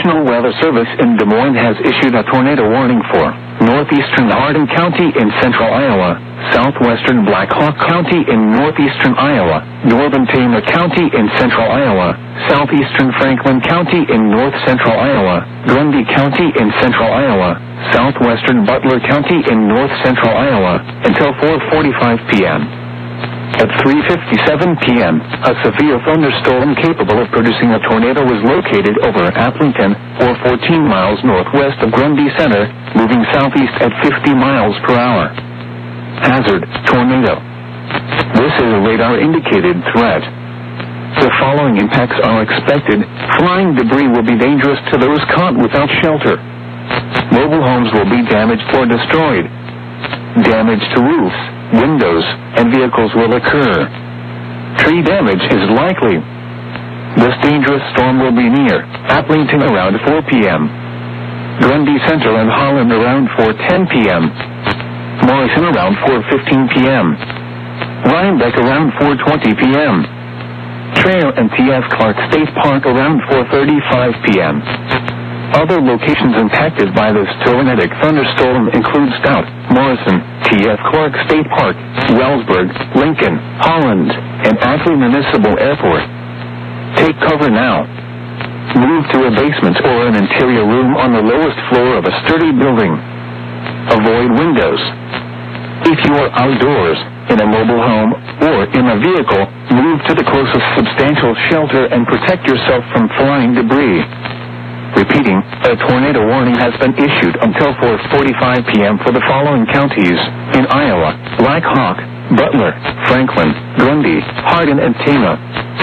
National Weather Service in Des Moines has issued a tornado warning for northeastern Hardin County in central Iowa, southwestern Black Hawk County in northeastern Iowa, northern Tama County in central Iowa, southeastern Franklin County in north central Iowa, Grundy County in central Iowa, southwestern Butler County in north central Iowa, until 4:45 p.m. At 3:57 p.m., a severe thunderstorm capable of producing a tornado was located over Aplington, or 14 miles northwest of Grundy Center, moving southeast at 50 miles per hour. Hazard: tornado. This is a radar-indicated threat. The following impacts are expected. Flying debris will be dangerous to those caught without shelter. Mobile homes will be damaged or destroyed. Damage to roofs, windows, and vehicles will occur. Tree damage is likely. This dangerous storm will be near Aplington around 4 p.m. Grundy Center and Holland around 4:10 p.m. Morrison around 4:15 p.m. Rhinebeck around 4:20 p.m. Trail and T.F. Clark State Park around 4:35 p.m. Other locations impacted by this tornadic thunderstorm include Stout, Morrison, T.F. Clark State Park, Wellsburg, Lincoln, Holland, and Ackley Municipal Airport. Take cover now. Move to a basement or an interior room on the lowest floor of a sturdy building. Avoid windows. If you are outdoors, in a mobile home, or in a vehicle, move to the closest substantial shelter and protect yourself from flying debris. Repeating, a tornado warning has been issued until 4:45 p.m. for the following counties in Iowa: Black Hawk, Butler, Franklin, Grundy, Hardin, and Tama.